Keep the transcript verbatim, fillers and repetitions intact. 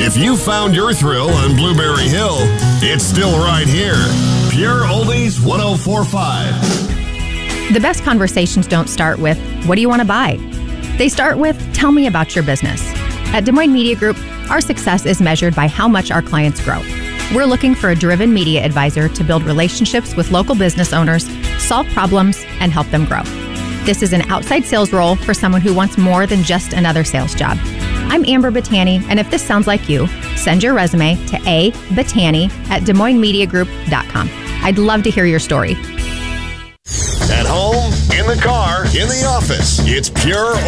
If you found your thrill on Blueberry Hill, it's still right here. Pure Oldies one oh four point five. The best conversations don't start with, what do you want to buy? They start with, tell me about your business. At Des Moines Media Group, our success is measured by how much our clients grow. We're looking for a driven media advisor to build relationships with local business owners, solve problems, and help them grow. This is an outside sales role for someone who wants more than just another sales job. I'm Amber Battani, and if this sounds like you, send your resume to a battani at des moines media group dot com. I'd love to hear your story. At home, in the car, in the office, it's Pure